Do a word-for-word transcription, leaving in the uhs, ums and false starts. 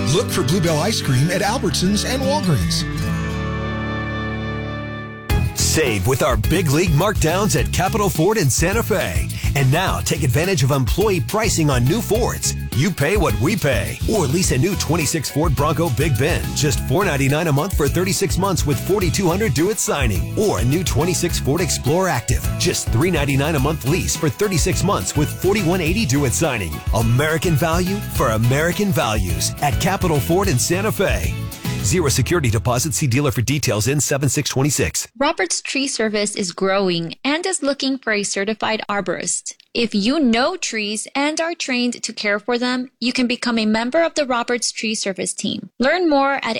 Look for Bluebell ice cream at Albertsons and Walgreens. Save with our big league markdowns at Capital Ford in Santa Fe. And now take advantage of employee pricing on new Fords. You pay what we pay. Or lease a new twenty-six Ford Bronco Big Bend. Just four hundred ninety-nine dollars a month for thirty-six months with four thousand two hundred dollars due at signing. Or a new twenty-six Ford Explorer Active. Just three hundred ninety-nine dollars a month lease for thirty-six months with four thousand one hundred eighty dollars due at signing. American value for American values at Capital Ford in Santa Fe. Zero security deposit. See dealer for details in seven six two six. Roberts Tree Service is growing and is looking for a certified arborist. If you know trees and are trained to care for them, you can become a member of the Roberts Tree Service team. Learn more at